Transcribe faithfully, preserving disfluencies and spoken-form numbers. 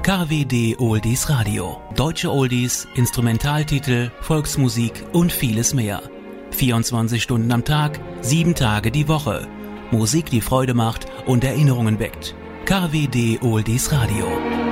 K W D Oldies Radio. Deutsche Oldies, Instrumentaltitel, Volksmusik und vieles mehr. vierundzwanzig Stunden am Tag, sieben Tage die Woche. Musik, die Freude macht und Erinnerungen weckt. K W D Oldies Radio.